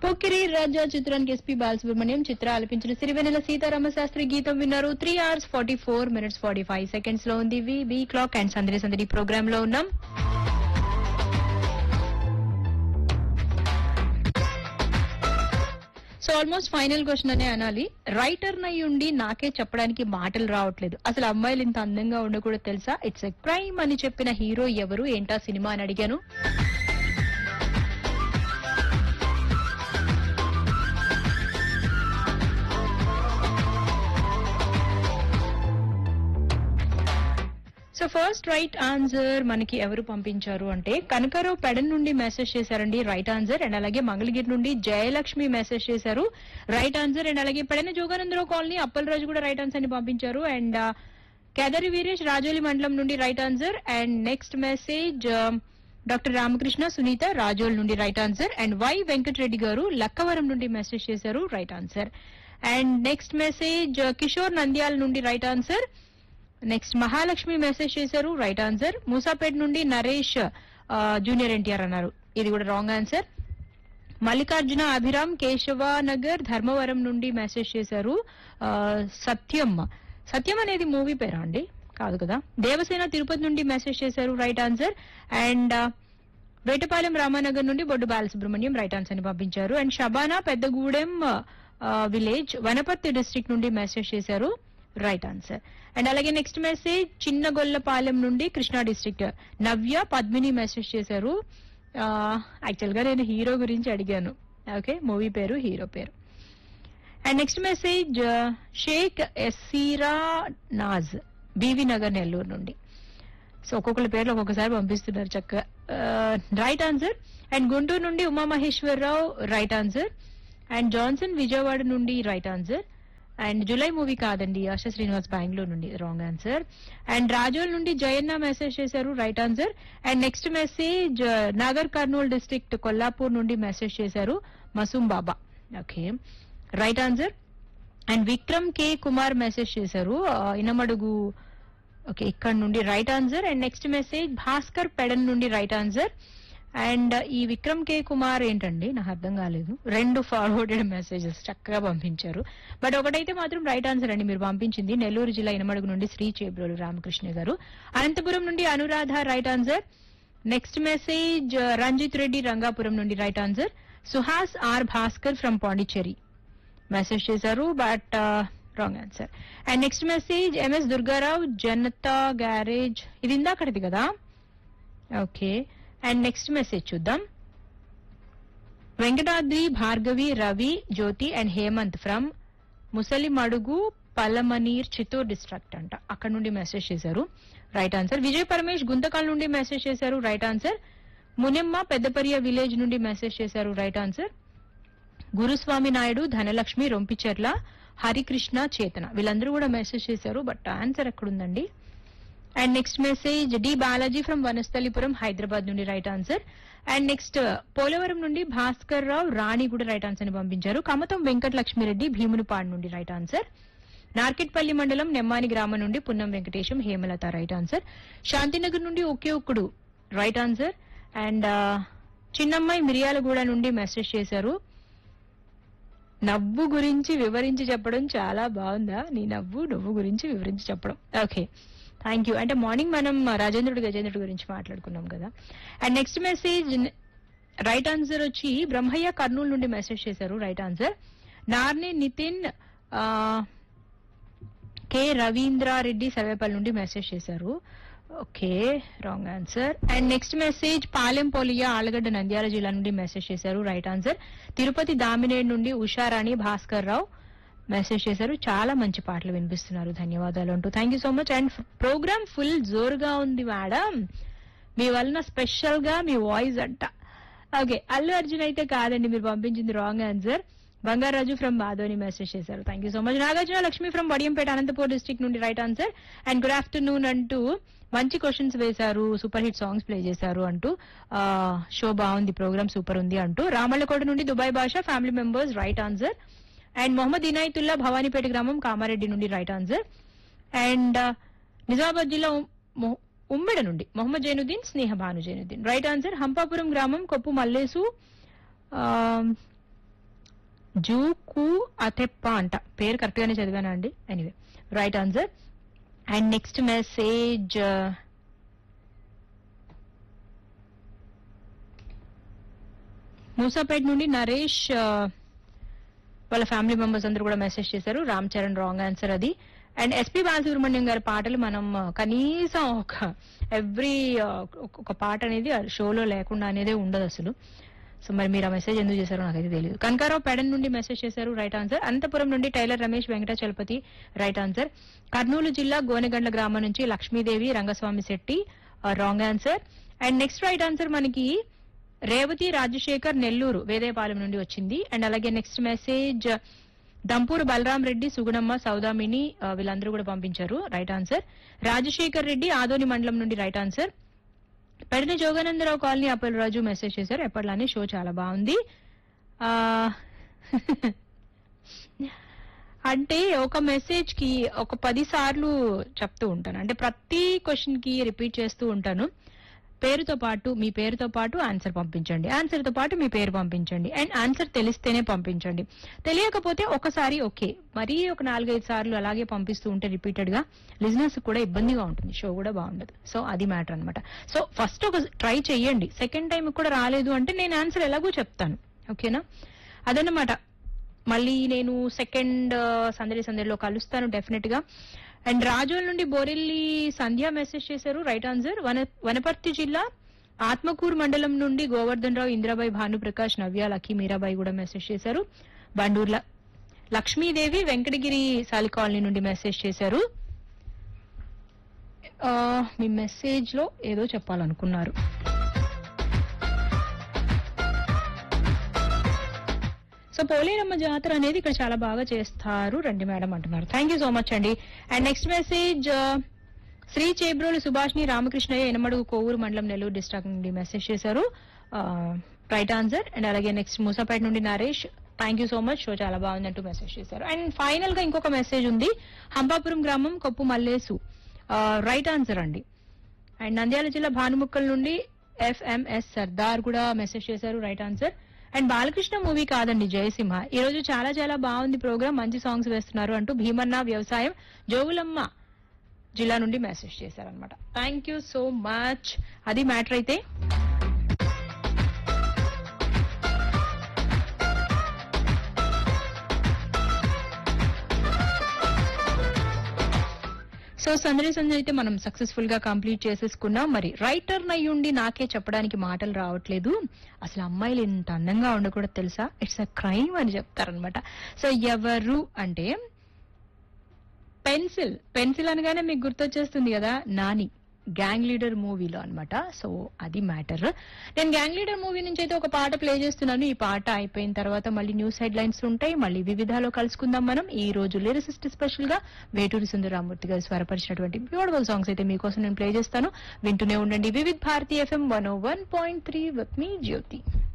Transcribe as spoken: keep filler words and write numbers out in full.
పోకిరి రాజా చిత్రానికి ఎస్పీ బాలసుబ్రహ్మణ్యం చిత్ర ఆలపించిన సిరివెన్నెల సీతారామ శాస్త్రి గీతం విన్నారు. Three hours forty four minutes forty five seconds లో ఉంది వి క్లాక్ అండ్ సందడి సందడి ప్రోగ్రామ్ లో ఉన్నాం. సో ఆల్మోస్ట్ ఫైనల్ క్వశ్చన్ అనే అనాలి. రైటర్ నై ఉండి నాకే చెప్పడానికి మాటలు రావట్లేదు, అసలు అమ్మాయిలు ఇంత అందంగా ఉండకూడదు తెలుసా, ఇట్స్ ఎ క్రైమ్ అని చెప్పిన హీరో ఎవరు, ఏంటా సినిమా అని అడిగాను. సో ఫస్ట్ రైట్ ఆన్సర్ మనకి ఎవరు పంపించారు అంటే కనకరావు పెడన్ నుండి మెసేజ్ చేశారండి, రైట్ ఆన్సర్. అండ్ అలాగే మంగళగిరి నుండి జయలక్ష్మి మెసేజ్ చేశారు, రైట్ ఆన్సర్. అండ్ అలాగే పెడన జోగానందరావు కాలనీ అప్పలరాజు కూడా రైట్ ఆన్సర్ ని పంపించారు. అండ్ కేదారి వీరేష్ రాజోలి మండలం నుండి right answer. And next message doctor Ramakrishna Sunitha Razole నుండి right answer. And why Venkatareddy గారు లక్కవరం నుండి మెసేజ్ చేశారు, right answer. And next message Kishore Nandyal నుండి right answer. Next Mahalakshmi message చేశారు, రైట్ ఆన్సర్. మూసాపేట్ నుండి నరేష్ జూనియర్ ఎన్టీఆర్ అన్నారు, ఇది కూడా రాంగ్ ఆన్సర్. మల్లికార్జున అభిరామ్ కేశవనగర్ ధర్మవరం నుండి మెసేజ్ చేశారు, సత్యం. సత్యం అనేది మూవీ పేరా అండి? కాదు కదా. దేవసేన తిరుపతి నుండి మెసేజ్ చేశారు, right answer. And Vetapalem Ramanagar నుండి బొడ్డు బాలసుబ్రహ్మణ్యం రైట్ ఆన్సర్ ని పంపించారు. And Shabana Peddagudem village Wanaparthy district నుండి మెసేజ్ చేశారు, రైట్ ఆన్సర్. అండ్ అలాగే నెక్స్ట్ మెసేజ్ చిన్నగొల్లపాలెం నుండి కృష్ణా డిస్ట్రిక్ట్ నవ్య పద్మిని మెసేజ్ చేశారు. యాక్చువల్ గా నేను హీరో గురించి అడిగాను, ఓకే, మూవీ పేరు హీరో పేరు. And next message Sheikh ఎస్సీరా Naaz BV Nagar Nellore నుండి. సో ఒక్కొక్కరి పేర్లు ఒక్కొక్కసారి పంపిస్తున్నారు చక్కగా, రైట్ ఆన్సర్. అండ్ గుంటూరు నుండి Umamaheswararao right answer. And Johnson Vijayawada నుండి right answer. And July movie కాదండి, ఆశా శ్రీనివాస్ బెంగళూరు నుండి రాంగ్ ఆన్సర్. అండ్ రాజోల్ నుండి జయన్న మెసేజ్ చేశారు, right answer. And next message Nagar Kurnool district Kollapur నుండి మెసేజ్ చేశారు, మసూం బాబా, okay, right answer. And Vikram K Kumar message చేశారు, ఇనమడుగు, ఓకే, ఇక్కడ నుండి right answer. And next message Bhaskar Pedana నుండి రైట్ ఆన్సర్. అండ్ ఈ విక్రమ్ కే కుమార్ ఏంటండి నాకు అర్థం కాలేదు, రెండు ఫార్వర్డెడ్ మెసేజెస్ చక్కగా పంపించారు, బట్ ఒకటైతే మాత్రం రైట్ ఆన్సర్ అండి మీరు పంపించింది. నెల్లూరు జిల్లా ఇనమడుగు నుండి శ్రీ చేబ్రోలు రామకృష్ణ గారు. అనంతపురం నుండి Anuradha right answer. Next message Ranjith Reddy Rangapuram నుండి right answer. Suhas are Bhaskar from Pondicherry message చేశారు, but wrong answer. And next message MS Durgarao Janata garage, ఇది ఇందాకటిది కదా, ఓకే. అండ్ నెక్స్ట్ మెసేజ్ చూద్దాం. వెంకటాద్రి భార్గవి రవి జ్యోతి and Hemant from Musalimadugu పలమనీర్ Chittoor district అంట, అక్కడ నుండి మెసేజ్ చేశారు, రైట్ ఆన్సర్. విజయ్ పరమేష్ గుంతకాల్ నుండి మెసేజ్ చేశారు, right answer. Munimma Peddapariya village నుండి మెసేజ్ చేశారు, రైట్ ఆన్సర్. గురుస్వామి నాయుడు ధనలక్ష్మి రొంపిచెర్ల హరికృష్ణ చేతన వీళ్ళందరూ కూడా మెసేజ్ చేశారు, బట్ ఆన్సర్ ఎక్కడుందండి. And next message D Balaji from Vanasthalipuram Hyderabad నుండి right answer. And next Polavaram నుండి భాస్కర్ రావు రాణి కూడా రైట్ ఆన్సర్ ని పంపించారు. కమతం వెంకట లక్ష్మిరెడ్డి భీమునిపాడు నుండి రైట్ ఆన్సర్. నార్కెట్పల్లి మండలం నెమ్మాని గ్రామం నుండి పున్నం వెంకటేశం హేమలత రైట్ ఆన్సర్. శాంతినగర్ నుండి ఒకే ఒక్కడు రైట్ ఆన్సర్. అండ్ చిన్నమ్మాయి మిరియాలగూడ నుండి మెసేజ్ చేశారు, నవ్వు గురించి వివరించి చెప్పడం చాలా బాగుందా, నీ నవ్వు నువ్వు గురించి వివరించి చెప్పడం, ఓకే, థ్యాంక్ యూ. అంటే మార్నింగ్ మనం రాజేంద్రుడు గజేంద్రుడు గురించి మాట్లాడుకున్నాం కదా. And next message right answer వచ్చి బ్రహ్మయ్య కర్నూలు నుండి మెసేజ్ చేశారు, right answer. Narne Nitin K Ravindra Reddy Sarvepalli నుండి మెసేజ్ చేశారు, okay, wrong answer. And next message Palem Polya Allagadda Nandyal జిల్లా నుండి మెసేజ్ చేశారు, రైట్ ఆన్సర్. తిరుపతి దామినేడు నుండి ఉషారాణి భాస్కర్ రావు మెసేజ్ చేశారు, చాలా మంచి పాటలు వినిపిస్తున్నారు, ధన్యవాదాలు అంటూ. Thank you so much. And programme full జోరుగా ఉంది మేడం, మీ వలన స్పెషల్ గా మీ వాయిస్ అంట, ఓకే. అల్లు అర్జున్ అయితే కాదండి, మీరు పంపించింది wrong answer. Bangarraju from మాధోని message చేశారు, thank you so much. Nagarjuna Lakshmi from Vadiyampeta Anantapur district నుండి right answer. And good afternoon అంటూ మంచి క్వశ్చన్స్ వేశారు, సూపర్ హిట్ సాంగ్స్ ప్లే చేశారు అంటూ, షో బాగుంది, ప్రోగ్రామ్ సూపర్ ఉంది అంటూ. రామల్లకోట నుండి దుబాయ్ భాష family members right answer. And Mohammed Inayatullah Bhavanipeta గ్రామం కామారెడ్డి నుండి రైట్ ఆన్సర్. అండ్ నిజామాబాద్ జిల్లా ఉమ్మెడ నుండి మొహమ్మద్ జైనుద్దీన్ స్నేహ భాను జైనుద్దీన్ రైట్ ఆన్సర్. హంపాపురం గ్రామం కొప్పు మల్లేసు జూకు అథెప్ప అంట, పేరు కరెక్ట్ గానే చదివానా అండి? Anyway right answer. And next message Moosapet నుండి నరేష్ వాళ్ళ ఫ్యామిలీ మెంబర్స్ అందరూ కూడా మెసేజ్ చేశారు. రామ్ చరణ్ రాంగ్ ఆన్సర్ అది. అండ్ ఎస్పీ బాలసుబ్రహ్మణ్యం గారి పాటలు మనం కనీసం ఒక ఎవ్రీ ఒక పాట అనేది షోలో లేకుండా అనేదే ఉండదు అసలు. సో మరి మీరు ఆ మెసేజ్ ఎందుకు చేశారో నాకైతే తెలియదు. కనకారావు పెడన్ నుండి మెసేజ్ చేశారు, రైట్ ఆన్సర్. అనంతపురం నుండి tailor Ramesh Venkatachalapathi, right answer. Kurnool జిల్లా గోనెగండ్ల గ్రామం నుంచి Lakshmidevi Rangaswamy Shetty, wrong answer. And next right answer మనకి రేవతి రాజశేఖర్ నెల్లూరు వేదేపాలెం నుండి వచ్చింది. అండ్ అలాగే నెక్స్ట్ మెసేజ్ దంపూరు బలరాం రెడ్డి, సుగుణమ్మ, సౌదామిని వీళ్ళందరూ కూడా పంపించారు, రైట్ ఆన్సర్. రాజశేఖర్ రెడ్డి ఆదోని మండలం నుండి right answer. పెడని Jogananda Rao colony Appalaraju message చేశారు, ఎప్పటిలానే షో చాలా బాగుంది. ఆ అంటే ఒక మెసేజ్ కి ఒక పది సార్లు చెప్తూ ఉంటాను, అంటే ప్రతి క్వశ్చన్ కి రిపీట్ చేస్తూ ఉంటాను. పేరుతో పాటు మీ పేరుతో పాటు ఆన్సర్ పంపించండి, ఆన్సర్ తో పాటు మీ పేరు పంపించండి, అండ్ ఆన్సర్ తెలిస్తేనే పంపించండి. తెలియకపోతే ఒకసారి ఓకే, మరీ ఒక నాలుగైదు సార్లు అలాగే పంపిస్తూ ఉంటే రిపీటెడ్ గా లిజనర్స్ కూడా ఇబ్బందిగా ఉంటుంది, షో కూడా బాగుండదు. సో అది మ్యాటర్ అనమాట. సో ఫస్ట్ ఒక ట్రై చెయ్యండి, సెకండ్ టైం కూడా రాలేదు అంటే నేను ఆన్సర్ ఎలాగో చెప్తాను, ఓకేనా? అదన్నమాట. మళ్ళీ నేను సెకండ్ సందడి సందడిలో కలుస్తాను డెఫినెట్ గా. అండ్ రాజోల్ నుండి బోరెల్లి సంధ్య మెసేజ్ చేశారు, రైట్ ఆన్సర్. వన వనపర్తి జిల్లా ఆత్మకూరు మండలం నుండి గోవర్ధన్ రావు, ఇందిరాబాయి, భానుప్రకాష్, నవ్య, లక్కీ, మీరాబాయి కూడా మెసేజ్ చేశారు. బండూర్ల లక్ష్మీదేవి వెంకటగిరి సాలి కాలనీ నుండి మెసేజ్ చేశారు. మీ మెసేజ్ లో ఏదో చెప్పాలనుకున్నారు. సో పోలేరమ్మ జాతర అనేది ఇక్కడ చాలా బాగా చేస్తారు రండి మేడం అంటున్నారు. థ్యాంక్ యూ సో మచ్ అండి. And next message Shri Chebrolu Subhashini Ramakrishnaiah, Enamadugu, Kovur మండలం, నెల్లూరు డిస్ట్రిక్ట్ నుండి మెసేజ్ చేశారు, రైట్ ఆన్సర్. అండ్ అలాగే నెక్స్ట్ మూసాపేట నుండి Naresh, thank you so much, show చాలా బాగుందంటూ మెసేజ్ చేశారు. అండ్ ఫైనల్ గా ఇంకొక మెసేజ్ ఉంది, హంపాపురం గ్రామం కొప్పు మల్లేసు, రైట్ ఆన్సర్ అండి. అండ్ నంద్యాల జిల్లా భానుముక్కల్ నుండి ఎఫ్ఎంఎస్ సర్దార్ కూడా మెసేజ్ చేశారు, right answer. And Balakrishna movie కాదండి జయసింహ. ఈ రోజు చాలా చాలా బాగుంది ప్రోగ్రామ్, మంచి సాంగ్స్ వేస్తున్నారు అంటూ భీమన్న వ్యవసాయం జోగులమ్మ జిల్లా నుండి మెసేజ్ చేశారనమాట. Thank you so much. అది మ్యాటర్ అయితే. సో సందడి సందడి అయితే మనం సక్సెస్ఫుల్ గా కంప్లీట్ చేసేసుకున్నాం. మరి రైటర్ నయ్యుండి నాకే చెప్పడానికి మాటలు రావట్లేదు, అసలు అమ్మాయిలు ఇంత అందంగా ఉండకూడదు తెలుసా, ఇట్స్ అ క్రైమ్ అని చెప్తారనమాట. సో ఎవరు అంటే పెన్సిల్, పెన్సిల్ అనగానే మీకు గుర్తొచ్చేస్తుంది కదా నాని, గ్యాంగ్ లీడర్ మూవీలో అన్నమాట. సో అది మ్యాటర్. నేను గ్యాంగ్ లీడర్ మూవీ నుంచి అయితే ఒక పాట ప్లే చేస్తున్నాను. ఈ పాట అయిపోయిన తర్వాత మళ్ళీ న్యూస్ హెడ్ లైన్స్ ఉంటాయి, మళ్ళీ వివిధాలో కలుసుకుందాం మనం. ఈ రోజు లిరిసిస్ట్ స్పెషల్ గా వేటూరి సుందరరామూర్తి గారు స్వరపరిచినటువంటి బ్యూటిఫుల్ సాంగ్స్ అయితే మీకోసం నేను ప్లే చేస్తాను. వింటూనే ఉండండి Vividh Bharati FM one oh one point three with me Jyothi.